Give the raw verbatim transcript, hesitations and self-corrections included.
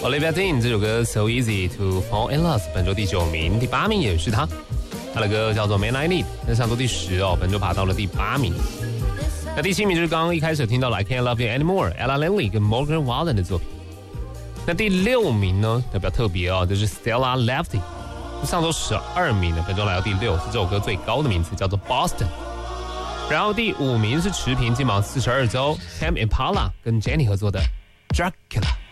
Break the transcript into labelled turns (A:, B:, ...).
A: Olivia Dean 这首歌 So Easy to Fall in Love 本周第九名，第八名也是他，他的歌叫做 Man I Need， 那上周第十哦，本周爬到了第八名。那第七名就是刚刚一开始听到了 I Can't Love You Anymore Ella Lindley 跟 Morgan Wallen 的作品。那第六名呢，比较特别哦，就是 Stella Lefty， 上周十二名的，本周来到第六，是这首歌最高的名次，叫做 Boston。然后第五名是持平，金榜四十二周 Tame Impala 跟 Jenny 合作的 Dracula。